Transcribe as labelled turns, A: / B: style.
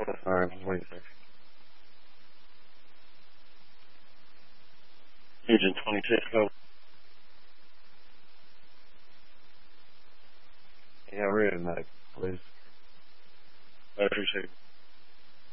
A: All right, I'm waiting, sir. Agent 26, go. Yeah, we're in medic, please. I appreciate it.